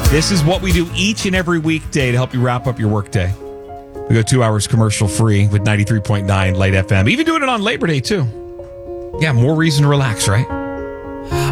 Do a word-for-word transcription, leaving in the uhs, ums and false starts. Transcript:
This is what we do each and every weekday to help you wrap up your workday. We go two hours commercial free with ninety-three point nine Light F M. Even doing it on Labor Day, too. Yeah, more reason to relax, right?